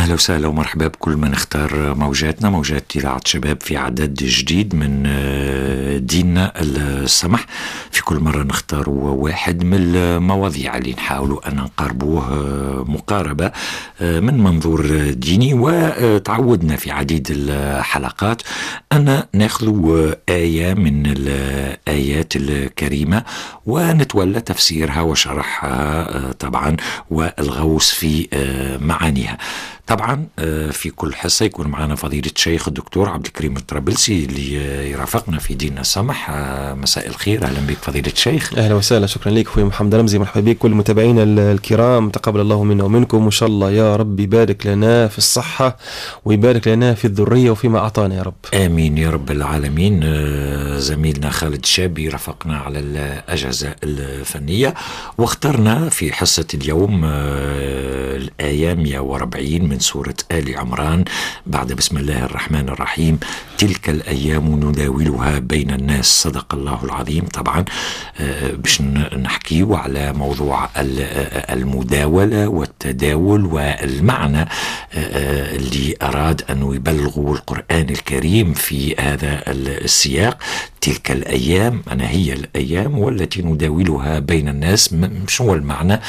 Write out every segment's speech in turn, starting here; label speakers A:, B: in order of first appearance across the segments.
A: أهلا وسهلا ومرحبا بكل من اختار موجاتنا، موجات إذاعة شباب في عدد جديد من ديننا السمح. في كل مرة نختار واحد من المواضيع اللي نحاولوا أن نقربوه مقاربة من منظور ديني، وتعودنا في عديد الحلقات أن نأخذ آية من الآيات الكريمة ونتولى تفسيرها وشرحها طبعا والغوص في معانيها. طبعا في كل حصة يكون معنا فضيلة الشيخ الدكتور عبد الكريم الطرابلسي اللي يرافقنا في ديننا السمح. مساء الخير، أهلا بك فضيلة الشيخ.
B: أهلا وسهلا، شكرا لك أخوي محمد رمزي، مرحبا بك كل متابعينا الكرام، تقبل الله منا ومنكم، وإن شاء الله يا رب يبارك لنا في الصحة ويبارك لنا في الذرية وفيما أعطانا يا رب.
A: آمين يا رب العالمين. زميلنا خالد شابي رافقنا على الأجهزة الفنية، واخترنا في حصة اليوم الآية 140 من سورة آل عمران بعد بسم الله الرحمن الرحيم: تلك الأيام نداولها بين الناس. صدق الله العظيم. طبعا باش نحكيه على موضوع المداولة والتداول والمعنى اللي أراد أن يبلغوا القرآن الكريم في هذا السياق. تلك الأيام، أنا هي الأيام والتي نداولها بين الناس. مش هو المعنى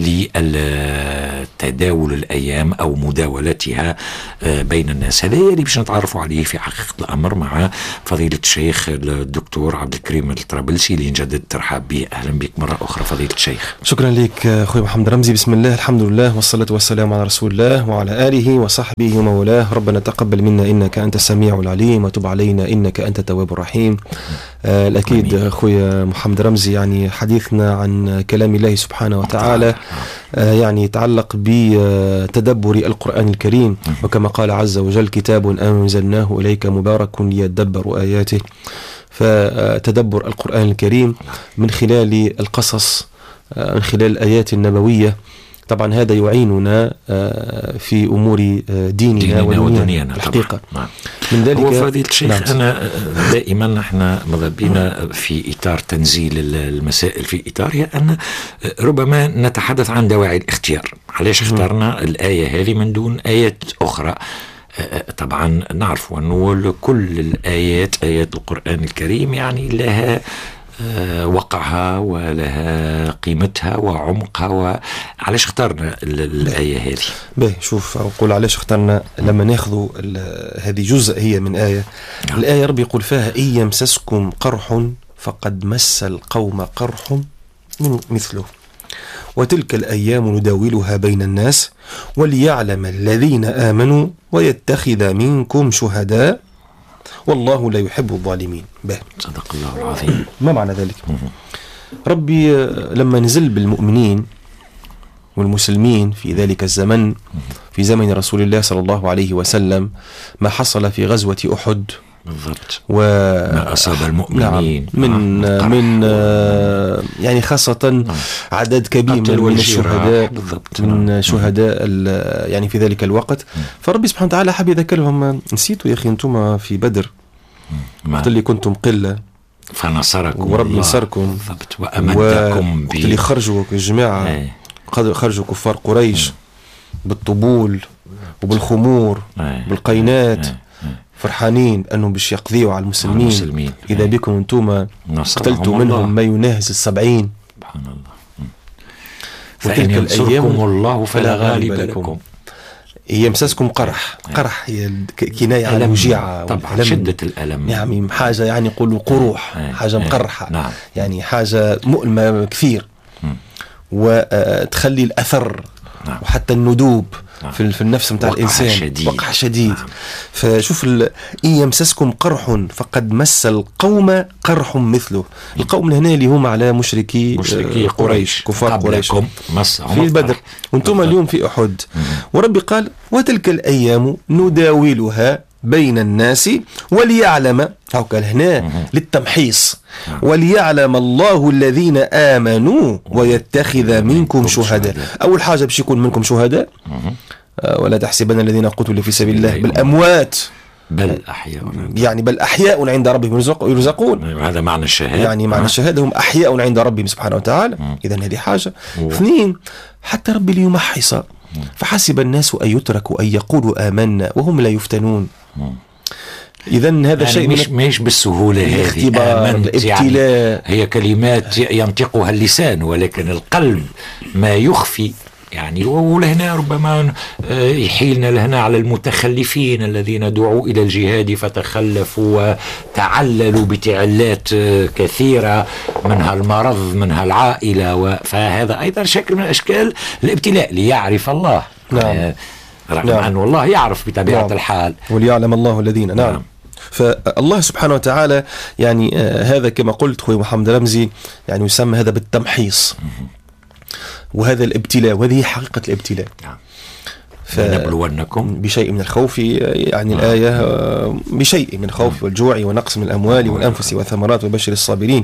A: لتداول الأيام أو مداولتها بين الناس؟ هذا اللي باش نتعرفوا عليه في حقيقة الأمر مع فضيلة الشيخ الدكتور عبد الكريم الطرابلسي اللي نجدد ترحاب به. أهلا بك مرة أخرى فضيلة الشيخ.
B: شكرا لك أخوي محمد رمزي. بسم الله، الحمد لله، والصلاة والسلام على رسول الله وعلى آله وصحبه ومولاه. ربنا تقبل منا إنك أنت السميع العليم، وتب علينا إنك أنت التواب الرحيم. الأكيد أخوي محمد رمزي، يعني حديثنا عن كلام الله سبحانه وتعالى يعني يتعلق بتدبر القرآن الكريم، وكما قال عز وجل: كتاب أنزلناه إليك مبارك ليدبروا آياته. فتدبر القرآن الكريم من خلال القصص، من خلال الآيات النبوية، طبعا هذا يعيننا في أمور ديننا ودنيانا الحقيقة.
A: من ذلك هو فضيلة الشيخ، أنا دائما احنا مضبين في إطار تنزيل المسائل في إطارها أن ربما نتحدث عن دواعي الاختيار. علاش اخترنا الآية هذه من دون آيات أخرى؟ طبعا نعرف أنه كل الآيات، آيات القرآن الكريم، يعني لها وقعها ولها قيمتها وعمقها. علاش اخترنا الآية هذه؟
B: شوف أقول علاش اخترنا. لما ناخذ هذه جزء هي من آية، الآية ربي يقول فيها: إن يمسسكم قرح فقد مس القوم قرح مثله وتلك الأيام نداولها بين الناس وليعلم الذين آمنوا ويتخذ منكم شهداء والله لا يحب الظالمين.
A: صدق الله العظيم.
B: ما معنى ذلك؟ ربي لما نزل بالمؤمنين والمسلمين في ذلك الزمن، في زمن رسول الله صلى الله عليه وسلم، ما حصل في غزوة أحد
A: بالضبط، ما أصاب المؤمنين
B: من يعني خاصة عدد كبير من الشهداء، من شهداء يعني في ذلك الوقت. فربي سبحانه وتعالى حب يذكر لهم: نسيتوا يا أخي أنتم في بدر وقت اللي كنتم قلة
A: فنصركم
B: ورب نصركم
A: وأمدكم
B: وقت اللي خرجوا الجماعة، خرجوا كفار قريش بالطبول وبالخمور بالقينات، فرحانين أنهم باش يقضيوا على المسلمين. إذا بكم أنتم قتلتوا منهم ما يناهز 70.
A: سبحان الله. فإن ينصركم الله فلا غالب لكم.
B: يمسسكم قرح هي كناية على وجيعة
A: طبعا، شدة الألم،
B: يعني حاجة يعني يقولوا قروح، حاجة مقرحة، يعني حاجة مؤلمة كثير وتخلي الأثر وحتى الندوب في النفس متاع الإنسان، وقع شديد. فشوف إن يمسسكم قرح فقد مس القوم قرح مثله. القوم هنا اللي هم على مشركي قريش، كفار قريش في بدر، وانتم اليوم في أحد. وربي قال: وتلك الأيام نداولها بين الناس وليعلم، قال هنا للتمحيص، وليعلم الله الذين آمنوا ويتخذ منكم شهداء. أول حاجة باش يكون منكم شهداء، ولا تحسبن الذين قتلوا في سبيل الله بالأموات
A: بل أحياء،
B: يعني بل أحياء عند ربهم يرزقون.
A: هذا معنى الشهادة،
B: يعني معنى الشهادة هم أحياء عند ربهم سبحانه وتعالى. إذن هذه حاجة. اثنين، حتى ربي ليمحص فحسب الناس أن يتركوا أن يقولوا آمنا وهم لا يفتنون. إذن هذا
A: يعني
B: شيء
A: مش بالسهولة هذه
B: الاختبار، الابتلاء.
A: يعني هي كلمات ينطقها اللسان، ولكن القلب ما يخفي. يعني ولهنا ربما يحيلنا لهنا على المتخلفين الذين دعوا إلى الجهاد فتخلفوا وتعللوا بتعلات كثيرة، منها المرض منها العائلة، فهذا أيضا شكل من أشكال الابتلاء ليعرف الله.
B: نعم.
A: رغم أن الله يعرف بطبيعة الحال،
B: وليعلم الله الذين. نعم. فالله سبحانه وتعالى يعني هذا كما قلت خوي محمد رمزي يعني يسمى هذا بالتمحيص، وهذا الابتلاء، وهذه حقيقة الابتلاء.
A: فنبلونكم
B: بشيء من الخوف، يعني الآية بشيء من الخوف والجوع ونقص من الأموال والأنفس والثمرات وبشر الصابرين.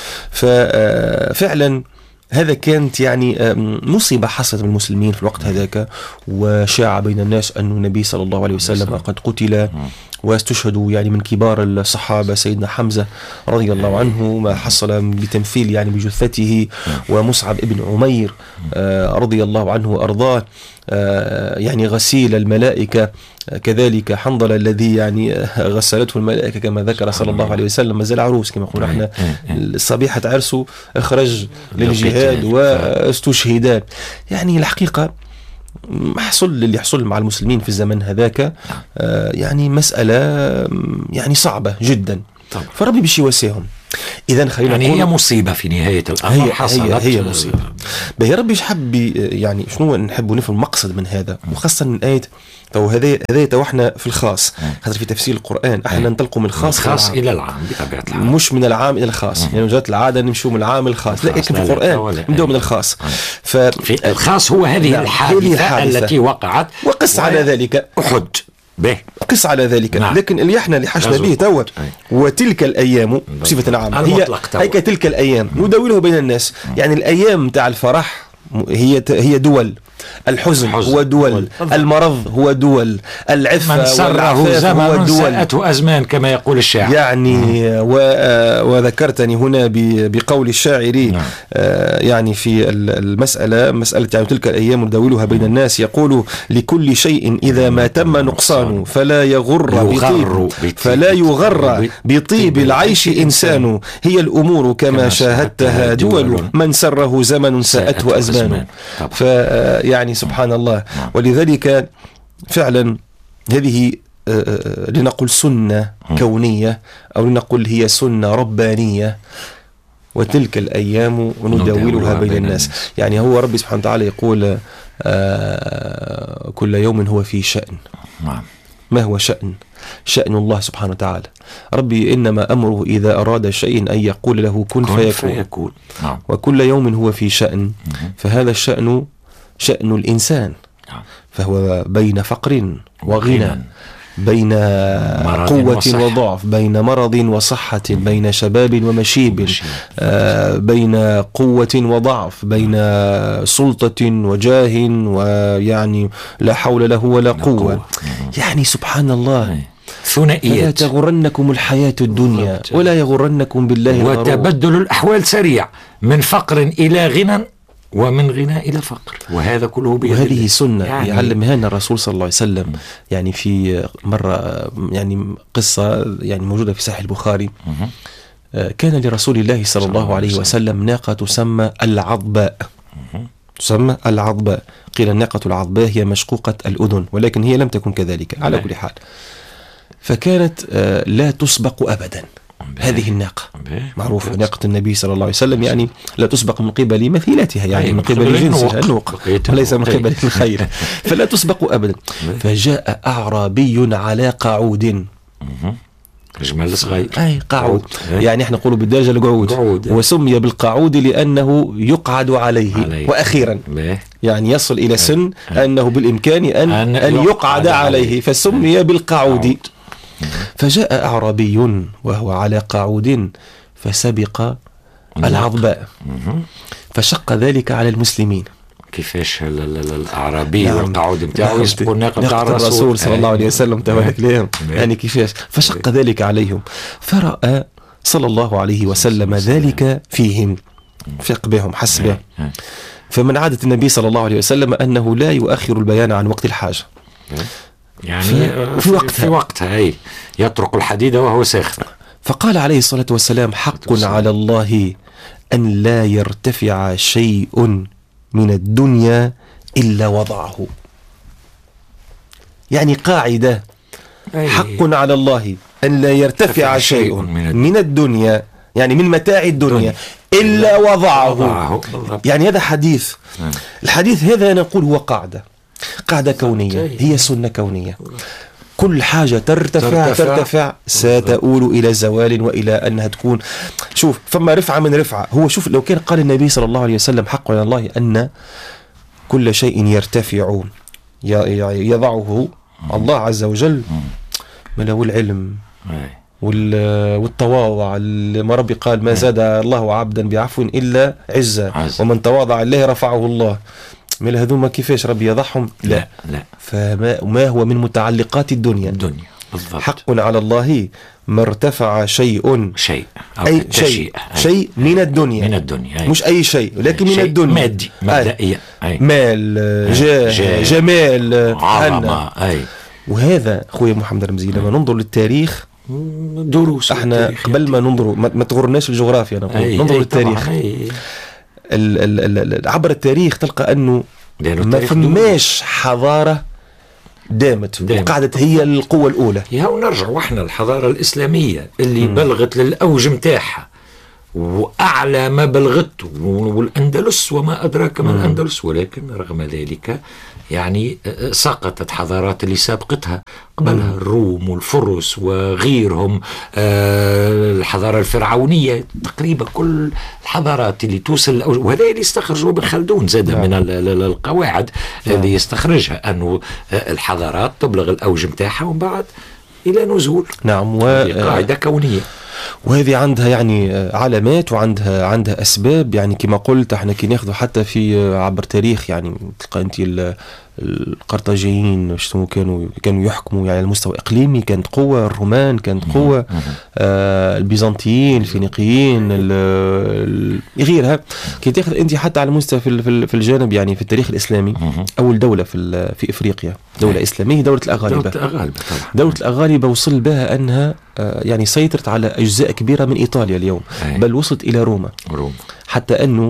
B: ففعلا هذا كانت يعني مصيبة حصلت بالمسلمين في الوقت هذاك، وشاع بين الناس أن النبي صلى الله عليه وسلم قد قتل، واستشهدوا يعني من كبار الصحابة سيدنا حمزة رضي الله عنه ما حصل بتمثيل يعني بجثته، ومصعب ابن عمير رضي الله عنه وأرضاه يعني غسيل الملائكة، كذلك حنظلة الذي يعني غسلته الملائكة كما ذكر صلى الله عليه وسلم، مازال عروس كما يقول احنا صبيحة عرسه اخرج للجهاد واستشهدا. يعني الحقيقة حصل اللي يحصل مع المسلمين في الزمن هذاك يعني مسألة يعني صعبة جدا. فربي بشي وسيهم. إذن خلينا
A: يعني هي مصيبة في نهاية الأمر حصلت.
B: هي مصيبة. يا ربي حب يعني شنو نحب نفهم المقصد من هذا، وخاصة من آية تو هذا تو احنا في الخاص، خاطر في تفسير القرآن احنا ننطلقوا من الخاص
A: إلى العام بطبيعة الحال،
B: مش من العام إلى الخاص. يعني جات العادة نمشوا من العام الخاص، لا لكن في القرآن نبدأ من الخاص.
A: في الخاص هو هذه الحادثة التي وقعت،
B: وقس على ذلك
A: أحد به،
B: قس على ذلك. نعم. لكن اللي احنا اللي حشنا به توا وتلك الأيام بصفة عامة هي تلك الأيام نداولها بين الناس. يعني الأيام تاع الفرح هي دول، الحزن هو دول، المرض هو دول، العفة
A: من سره زمن ساءته أزمان كما يقول الشاعر.
B: يعني وذكرتني هنا بقول الشاعر يعني في مسألة يعني تلك الأيام نداولها بين الناس، يقول لكل شيء إذا ما تم نقصان فلا يغر بطيب العيش إنسان، هي الأمور كما شاهدتها دول، من سره زمن ساءته أزمان. يعني سبحان الله. ولذلك فعلا هذه لنقل سنة كونية أو لنقل هي سنة ربانية، وتلك الأيام نداولها بين الناس. يعني هو ربي سبحانه وتعالى يقول كل يوم هو في شأن. ما هو شأن الله سبحانه وتعالى؟ ربي إنما أمره إذا أراد شيء أن يقول له كن فيكون. وكل يوم هو في شأن، فهذا الشأن شأن الإنسان، فهو بين فقر وغنى، بين قوة وضعف، بين مرض وصحة، بين شباب ومشيب، بين قوة وضعف، بين سلطة وجاه، ويعني لا حول له ولا قوة. يعني سبحان الله.
A: ثنائيات.
B: فلا تغرنكم الحياة الدنيا ولا يغرنكم بالله الغرور.
A: وتبدل الأحوال سريع، من فقر إلى غنى ومن غنى إلى فقر، وهذا كله بيد الله.
B: وهذه سنة يعلمها لنا الرسول صلى الله عليه وسلم. يعني في مرة يعني قصة يعني موجودة في صحيح البخاري، كان لرسول الله صلى الله عليه وسلم ناقة تسمى العضباء. تسمى العضباء، قيل الناقة العضباء هي مشقوقة الأذن، ولكن هي لم تكن كذلك على كل حال. فكانت لا تسبق أبدا. هذه الناقة معروفة ناقة النبي صلى الله عليه وسلم، يعني لا تسبق من قبل مثيلتها، يعني من قبل جنسها النوق وليس من قبل الخير، فلا تسبق أبدا. فجاء أعرابي على قعود،
A: جمال صغير،
B: أي قعود، يعني احنا نقول بالدرجة القعود، وسمي بالقعود لأنه يقعد عليه. وأخيرا يعني يصل إلى سن أنه بالإمكان أن يقعد عليه، فسمي بالقعود. فجاء أعرابي وهو على قعود فسبق العضباء، فشق ذلك على المسلمين.
A: كيفاش الأعرابي والقعود نتاعو يسبقوا الناقة نتاع
B: الرسول صلى الله عليه وسلم تبارك لهم، يعني كيفاش فشق ذلك عليهم، فرأى صلى الله عليه وسلم ذلك فيهم، فيق بهم حسبه، فمن عادة النبي صلى الله عليه وسلم أنه لا يؤخر البيان عن وقت الحاجة،
A: يعني في وقتها يطرق الحديد وهو ساخن.
B: فقال عليه الصلاة والسلام: حق على الله أن لا يرتفع شيء من الدنيا إلا وضعه. يعني قاعدة، حق على الله أن لا يرتفع شيء من الدنيا، يعني من متاع الدنيا، إلا وضعه. يعني هذا حديث. الحديث هذا نقول هو قاعدة كونية، هي سنة كونية. كل حاجة ترتفع ستؤول إلى زوال وإلى أنها تكون. شوف، فما رفعة من رفعة. هو شوف، لو كان قال النبي صلى الله عليه وسلم: حق على الله أن كل شيء يرتفع يضعه الله عز وجل، ما له العلم والتواضع. ما ربي قال: ما زاد الله عبدا بعفو إلا عزة، ومن تواضع الله رفعه الله. من هذوما كيفاش ربي يضعهم؟ لا. فما هو من متعلقات الدنيا.
A: بالضبط.
B: حق على الله ما ارتفع شيء من الدنيا، مش أي شيء، ولكن من الدنيا،
A: مادي مبدئيا،
B: مال، جاه، جمال،
A: عظمة.
B: وهذا أخوي محمد رمزي لما ننظر للتاريخ،
A: دروس
B: احنا قبل ما ننظر، ما تغرناش الجغرافيا، ننظر للتاريخ. عبر التاريخ تلقى أنه ما فماش حضارة دامت وقعدت هي القوة الأولى.
A: ونرجع وإحنا الحضارة الإسلامية اللي بلغت للأوج متاعها وأعلى ما بلغته، والأندلس وما أدراك ما الأندلس، ولكن رغم ذلك يعني سقطت حضارات اللي سابقتها قبلها، الروم والفرس وغيرهم، الحضارة الفرعونية، تقريبا كل الحضارات اللي توصل، وهذا اللي استخرجوا ابن خلدون زاد من القواعد اللي يستخرجها، أنه الحضارات تبلغ الأوج متاعها ومن بعد إلى نزول.
B: نعم،
A: قاعدة كونية،
B: وهذه عندها يعني علامات وعندها أسباب. يعني كما قلت احنا كي ناخذوا حتى في عبر تاريخ، يعني تلقى انت القرطاجيين كانوا يحكموا يعني على المستوى الإقليمي، كانت قوة. الرومان كانت قوة، البيزنطيين، الفينيقيين، غيرها. كي تاخذ انت حتى على المستوى في الجانب، يعني في التاريخ الإسلامي، أول دولة في إفريقيا دولة إسلامية، دولة الأغالبة. دولة الأغالبة وصل بها أنها يعني سيطرت على أجزاء كبيرة من إيطاليا اليوم، بل وصلت إلى روما. حتى أنه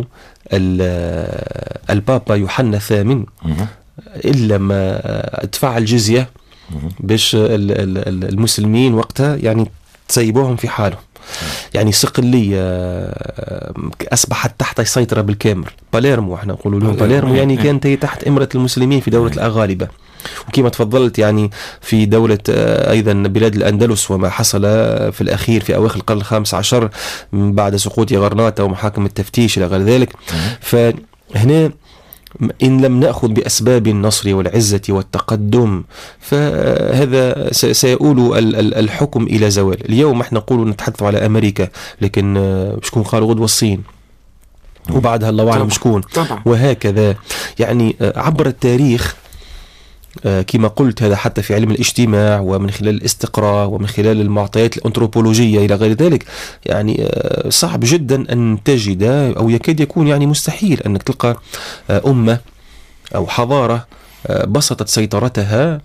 B: البابا يوحنا الثامن إلا ما ادفع الجزية باش المسلمين وقتها يعني تسيبوهم في حالهم. يعني صقلية أصبحت تحت السيطرة بالكامل. باليرمو، احنا نقولوا لهم باليرمو، يعني كانت تحت إمرة المسلمين في دولة الأغالبة. وكما تفضلت يعني في دولة أيضا بلاد الأندلس، وما حصل في الأخير في أواخر القرن ال15 بعد سقوط غرناطة ومحاكم التفتيش إلى غير ذلك. فهنا إن لم نأخذ بأسباب النصر والعزة والتقدم، فهذا سيؤول الحكم إلى زوال. اليوم احنا نقول نتحدث على أمريكا، لكن شكون قالوا غدوة الصين، وبعدها الله أعلم شكون، وهكذا. يعني عبر التاريخ كما قلت، هذا حتى في علم الاجتماع ومن خلال الاستقراء ومن خلال المعطيات الأنثروبولوجية إلى غير ذلك، يعني صعب جدا أن تجد، أو يكاد يكون يعني مستحيل أنك تلقى أمة أو حضارة بسطت سيطرتها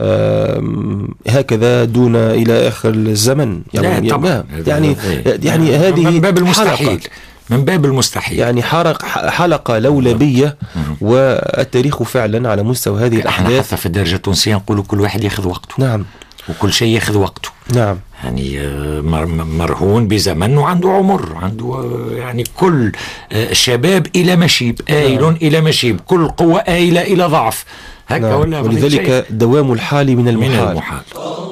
B: هكذا دون إلى آخر الزمن. يعني هذه
A: من باب المستحيل، من باب المستحيل، يعني
B: حلقة لولبية. والتاريخ فعلا على مستوى هذه الأحداث،
A: حتى في الدرجة التونسية نقولوا كل واحد ياخذ وقته.
B: نعم،
A: وكل شيء ياخذ وقته.
B: نعم،
A: يعني مرهون بزمن وعنده عمر، عنده يعني كل شباب إلى مشيب، آيل إلى مشيب، كل قوة آيلة إلى ضعف، هكا.
B: ولذلك دوام الحال من المحال.